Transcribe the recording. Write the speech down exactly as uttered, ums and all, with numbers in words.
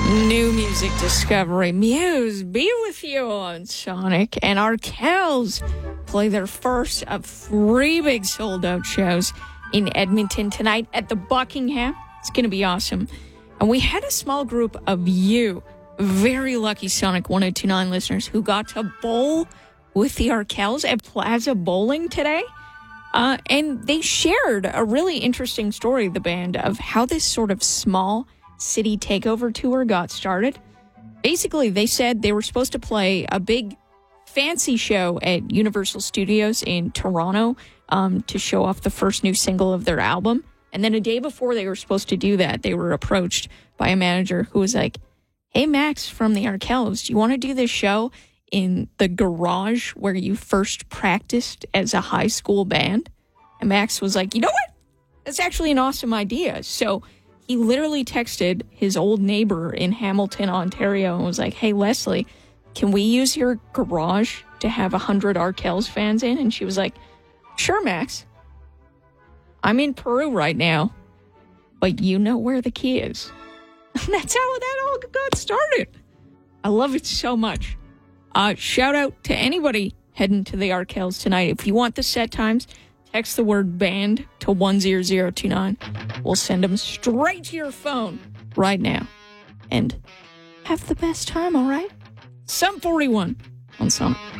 New music discovery. Muse, be with you on Sonic. And Arkells play their first of three big sold-out shows in Edmonton tonight at the Buckingham. It's going to be awesome. And we had a small group of you, very lucky Sonic one oh two nine listeners, who got to bowl with the Arkells at Plaza Bowling today. Uh, and they shared a really interesting story, the band, of how this sort of small city takeover tour got started. Basically, they said they were supposed to play a big fancy show at Universal Studios in Toronto um, to show off the first new single of their album. And then a day before they were supposed to do that, they were approached by a manager who was like, "Hey, Max from the Arkells, do you want to do this show in the garage where you first practiced as a high school band?" And Max was like, "You know what? That's actually an awesome idea." So he literally texted his old neighbor in Hamilton, Ontario, and was like, "Hey, Leslie, can we use your garage to have one hundred Arkells fans in?" And she was like, "Sure, Max. I'm in Peru right now, but you know where the key is." And that's how that all got started. I love it so much. Uh, shout out to anybody heading to the Arkells tonight. If you want the set times, text the word band to one zero zero two nine. We'll send them straight to your phone right now. And have the best time, all right? Sum forty-one on Sonic.